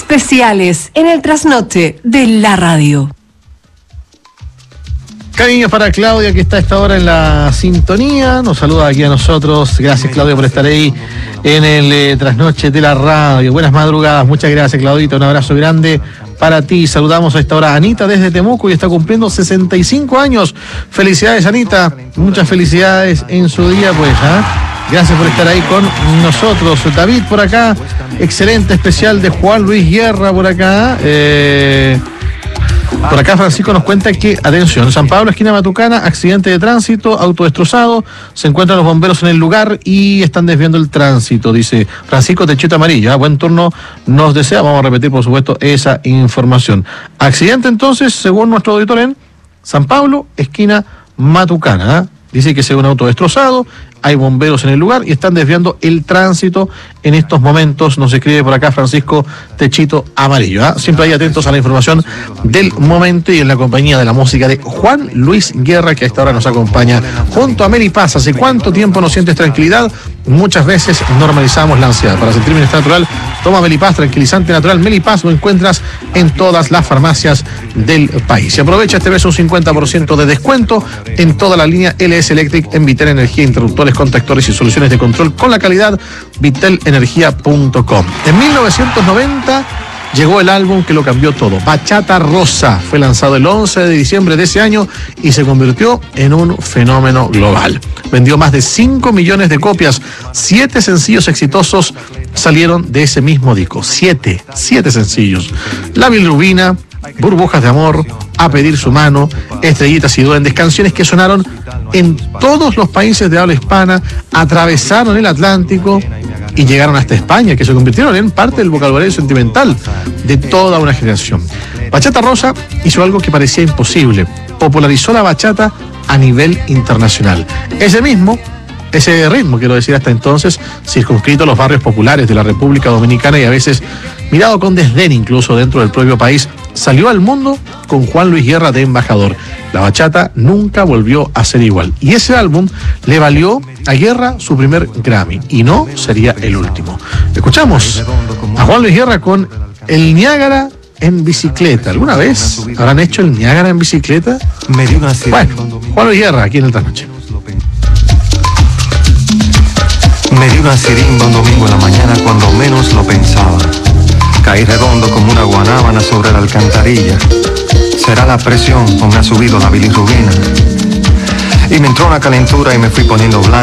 especiales en el trasnoche de la radio. Cariños para Claudia, que está a esta hora en la sintonía. Nos saluda aquí a nosotros. Gracias, Claudia, por estar ahí en el trasnoche de la radio. Buenas madrugadas. Muchas gracias, Claudita. Un abrazo grande para ti. Saludamos a esta hora a Anita desde Temuco y está cumpliendo 65 años. Felicidades, Anita. Muchas felicidades en su día, pues. Gracias por estar ahí con nosotros. David por acá. Excelente especial de Juan Luis Guerra por acá. Por acá Francisco nos cuenta que, atención, San Pablo, esquina Matucana, accidente de tránsito, auto destrozado, se encuentran los bomberos en el lugar y están desviando el tránsito, dice Francisco Techito Amarillo. Buen turno nos desea, vamos a repetir por supuesto esa información. Accidente entonces, según nuestro auditor, en San Pablo, esquina Matucana. Dice que se ve un auto destrozado, hay bomberos en el lugar y están desviando el tránsito en estos momentos. Nos escribe por acá Francisco Techito Amarillo. Siempre ahí atentos a la información del momento y en la compañía de la música de Juan Luis Guerra, que a esta hora nos acompaña junto a Meli Paz. ¿Hace cuánto tiempo no sientes tranquilidad? Muchas veces normalizamos la ansiedad. Para sentir bienestar natural, toma Meli Paz, tranquilizante natural. Meli Paz lo encuentras en todas las farmacias del país. Y aprovecha este mes un 50% de descuento en toda la línea LS Electric en Vitel Energía, interruptores, contactores y soluciones de control con la calidad vitelenergia.com. En 1990 llegó el álbum que lo cambió todo. Bachata Rosa fue lanzado el 11 de diciembre de ese año y se convirtió en un fenómeno global. Vendió más de 5 millones de copias. 7 sencillos exitosos salieron de ese mismo disco. 7 sencillos. La bilirrubina, Burbujas de amor, A pedir su mano, Estrellitas y duendes, canciones que sonaron en todos los países de habla hispana, atravesaron el Atlántico y llegaron hasta España, que se convirtieron en parte del vocabulario sentimental de toda una generación. Bachata Rosa hizo algo que parecía imposible, popularizó la bachata a nivel internacional. Ese ritmo, quiero decir, hasta entonces circunscrito a los barrios populares de la República Dominicana y a veces mirado con desdén incluso dentro del propio país, salió al mundo con Juan Luis Guerra de embajador. La bachata nunca volvió a ser igual. Y ese álbum le valió a Guerra su primer Grammy. Y no sería el último. Escuchamos a Juan Luis Guerra con El Niágara en bicicleta. ¿Alguna vez habrán hecho el Niágara en bicicleta? Bueno, Juan Luis Guerra aquí en el Trasnoche. Me dio una sirimba un domingo en la mañana cuando menos lo pensaba. Caí redondo como una guanábana sobre la alcantarilla. Será la presión o me ha subido la bilirrubina. Y me entró una calentura y me fui poniendo blanco.